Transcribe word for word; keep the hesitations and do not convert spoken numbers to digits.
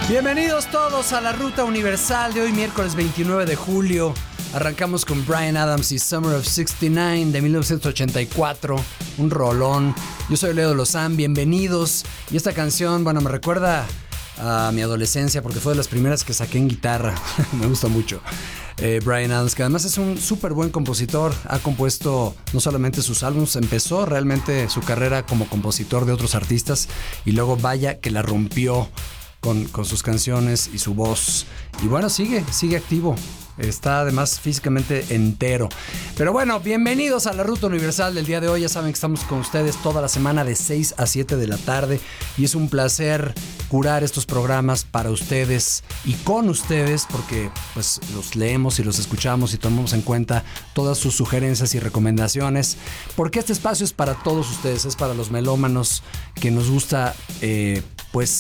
Bienvenidos todos a la Ruta Universal de hoy, miércoles veintinueve de julio. Arrancamos con Bryan Adams y Summer of sesenta y nueve de mil novecientos ochenta y cuatro, un rolón. Yo soy Leo Lozán, bienvenidos. Y esta canción, bueno, me recuerda a mi adolescencia porque fue de las primeras que saqué en guitarra. Me gusta mucho. Eh, Bryan Adams, que además es un súper buen compositor, ha compuesto no solamente sus álbumes, empezó realmente su carrera como compositor de otros artistas y luego vaya que la rompió con, con sus canciones y su voz. Y bueno, sigue, sigue activo. Está además físicamente entero. Pero bueno, bienvenidos a la Ruta Universal del día de hoy. Ya saben que estamos con ustedes toda la semana de seis a siete de la tarde. Y es un placer curar estos programas para ustedes y con ustedes, porque pues los leemos y los escuchamos y tomamos en cuenta todas sus sugerencias y recomendaciones. Porque este espacio es para todos ustedes, es para los melómanos que nos gusta eh, pues